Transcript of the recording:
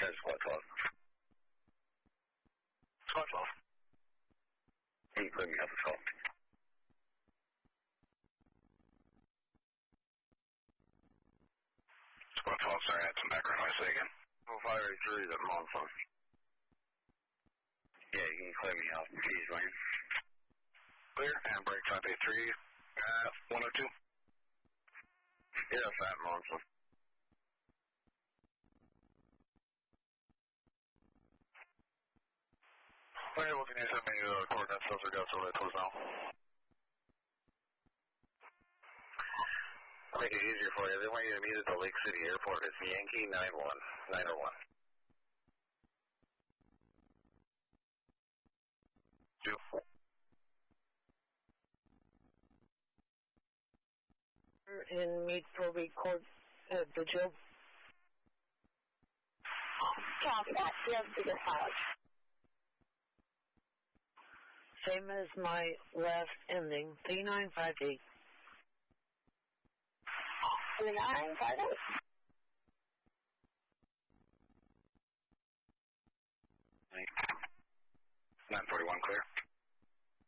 That's Squad 12. Squad 12. Can you clear me out the 12? Squad 12, sorry, I had some background noise. Say again. 0583 is at Monson. Yeah, you can clear me out. Please, Wayne. Clear, and break 583 at 102. Yeah, Fat Monson. Okay, well, can you send me the coordinates of the guys over at close now? I'll make it easier for you. They want you to meet at the Lake City Airport. It's Yankee 901. 2. And meet for record vigil. Copy that. You have bigger files. Same as my last ending, 3958. 3958. 941 clear.